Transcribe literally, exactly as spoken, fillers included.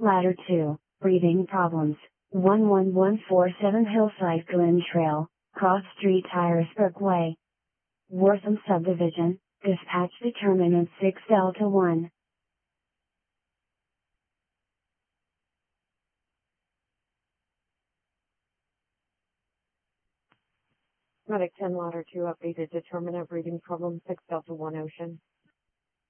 Ladder two, breathing problems, one one one four seven Hillside Glen Trail, Cross Street Harrisburg Way. Wortham Subdivision, dispatch determinant six Delta one. Medic ten Ladder two updated determinant breathing problem six Delta one Ocean.